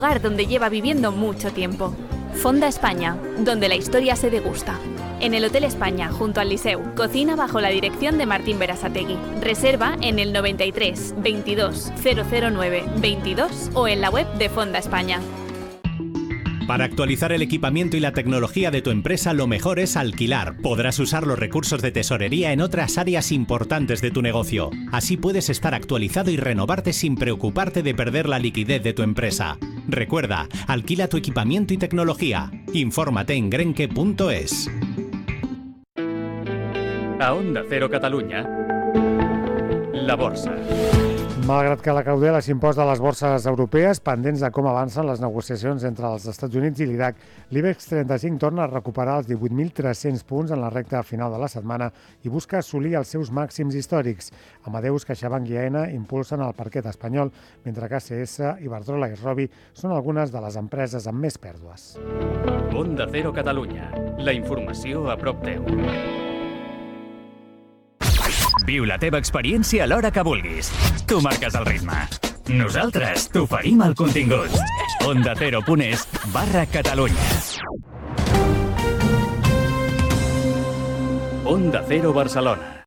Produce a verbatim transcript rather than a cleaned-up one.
Lugar donde lleva viviendo mucho tiempo. Fonda España, donde la historia se degusta. En el Hotel España, junto al Liceu, cocina bajo la dirección de Martín Berasategui. Reserva en el noventa y tres, veintidós, cero cero nueve, veintidós o en la web de Fonda España. Para actualizar el equipamiento y la tecnología de tu empresa, lo mejor es alquilar. Podrás usar los recursos de tesorería en otras áreas importantes de tu negocio. Así puedes estar actualizado y renovarte sin preocuparte de perder la liquidez de tu empresa. Recuerda, alquila tu equipamiento y tecnología. Infórmate en grenke punto es. A Onda Cero Catalunya, la borsa. Malgrat que la cautela s'imposa a les borses europees, pendents de com avancen les negociacions entre els Estats Units i l'Iraq, l'IBEX trenta-cinc torna a recuperar els divuit mil tres-cents punts en la recta final de la setmana i busca assolir els seus màxims històrics. Amadeus, CaixaBank i Aena impulsen el parquet espanyol, mentre que A C S, Iberdrola i Robi són algunes de les empreses amb més pèrdues. Onda Cero Catalunya, la informació a prop teu. Viu la teva experiència a l'hora que vulguis. Tu marques el ritme. Nosaltres t'oferim el contingut. onda cero punt es barra Catalunya. Onda Cero Barcelona.